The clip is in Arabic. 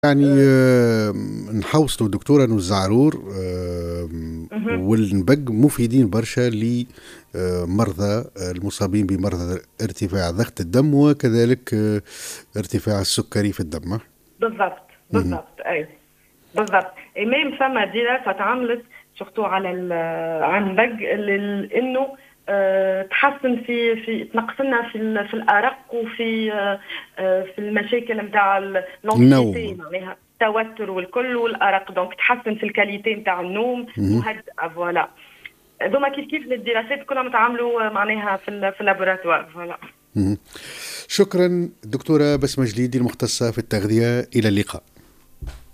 يعني نحوصلوا دكتورة الزعرور اهم. والنبق مفيدين برشا لمرضى المصابين بمرضى ارتفاع ضغط الدم وكذلك ارتفاع السكري في الدم. بالضبط، مهم. بالضبط أيوه، بالضبط. même فما دراسة اتعملت surtout على على البق إنه تحسّن في تنقّص لنا في الأرق وفي في المشاكل نتاع الanxiété النوم. معناها التوتر والكل والأرق، دونك تحسّن في الqualité نتاع النوم، مهم. مهدئة فوالا. هاذوما كيف الدراسات كلهم اتعملوا معناها في اللابوراتوار فوالا. مهم. شكرا دكتورة بسمة جليدي المختصة في التغذية، إلى اللقاء.